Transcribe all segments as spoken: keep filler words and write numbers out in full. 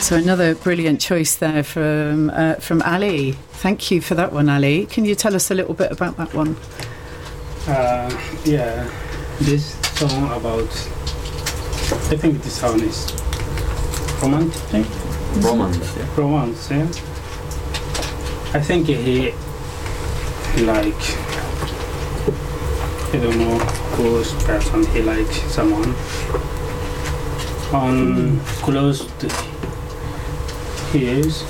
So another brilliant choice there from uh, from Ali. Thank you for that one, Ali. Can you tell us a little bit about that one? Uh, yeah, this song about, I think this song is romantic. Romance, yeah. Romance, yeah. I think he, like, I don't know whose person he like someone. On close to his,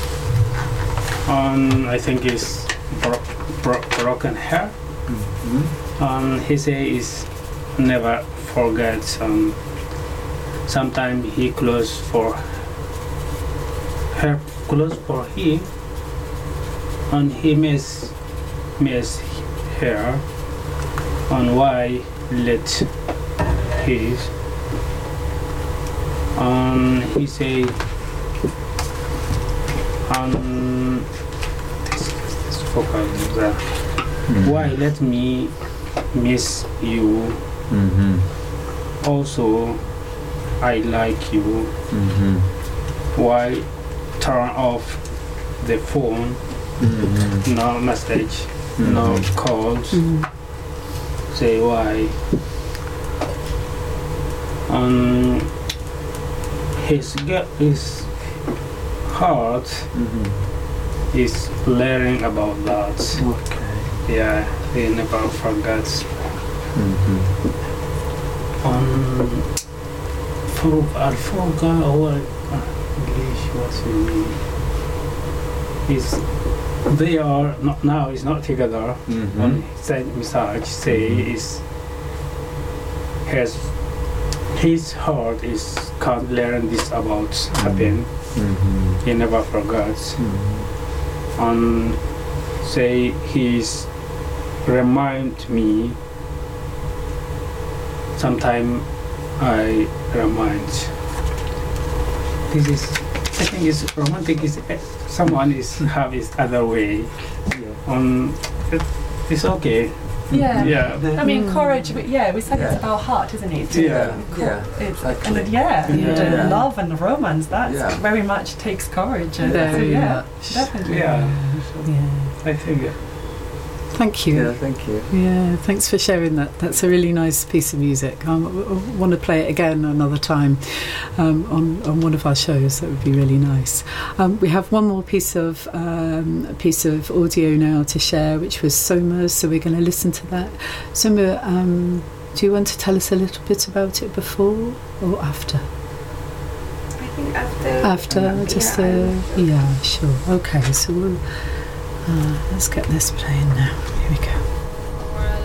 on I think is bro- bro- broken hair. Mm-hmm. Um, he say is never forgets. Um, sometimes he close for her, close for him, and he miss miss her. On why let his. Um, he say. Um, this, this focus there. Mm-hmm. Why let me miss you? Mm-hmm. Also, I like you. Mm-hmm. Why turn off the phone? Mm-hmm. No message, Mm-hmm. no calls. Mm. Say why? Um, his get his heart Mm-hmm. is learning about that. Okay. Yeah, he never forgets. Mm-hmm. Um, for I forgot what English what's it mean? Is they are not now. Is not together. Mm-hmm. On said message say Mhm. is his his heart is can't learn this about happen. Mm-hmm. He never forgets. Mm-hmm. And say he's remind me. Sometime I remind. This is I think is romantic is eh, someone is have his other way. Yeah. Um, it, it's okay. Yeah. Yeah. I mean, courage, we- yeah, we said Yeah. it's about heart, isn't it? Yeah. Co- Yeah, It's, exactly. and yeah, and, Yeah. uh, love and romance, that Yeah. very much takes courage. And so, Very yeah, much. definitely. Yeah. Yeah. I think. Thank you. Yeah, thank you. Yeah, thanks for sharing that. That's a really nice piece of music. Um, I, I want to play it again another time um, on, on one of our shows. That would be really nice. Um, we have one more piece of um, a piece of audio now to share, which was Soma. So we're going to listen to that. Soma, um, do you want to tell us a little bit about it before or after? I think after. After, Yeah, just I a will. yeah, sure. Okay, so we'll uh, let's get this playing now. Here we go.